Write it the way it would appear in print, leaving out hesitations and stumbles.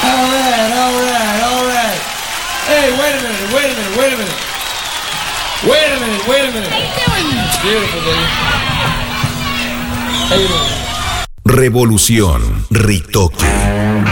All right. Hey, wait a minute. Wait a minute. How you doing? Beautiful, baby. How you doing? Revolución Ritoque.